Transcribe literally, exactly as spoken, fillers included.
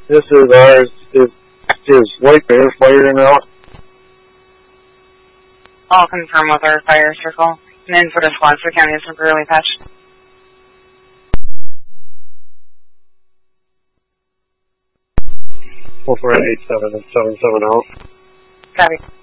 This is ours. Is, is White Bear firing out? I'll confirm with our fire circle. And then for the Swanson County is severely patched. four four eight seven and seven seven out. Copy.